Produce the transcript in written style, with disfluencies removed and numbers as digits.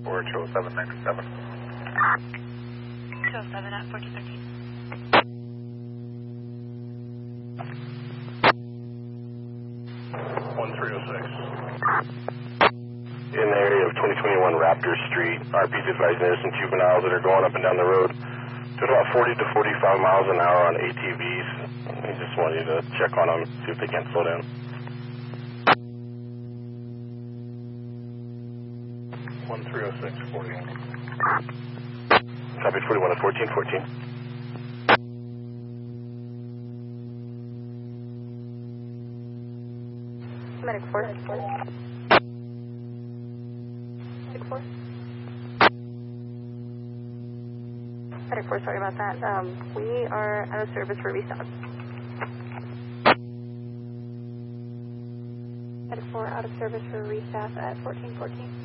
for 20797. 207 at 1413. 1306. In the area of 2021 Raptor Street, RP's advising there's some juveniles that are going up and down the road to about 40 to 45 miles an hour on ATVs. We just want you to check on them, see if they can't slow down. 1306, 40. Copy 41 at 1414. Medic 4. Medic 4. Medic 4, sorry about that. We are out of service for restart. Medic 4 out of service for restaff at 1414.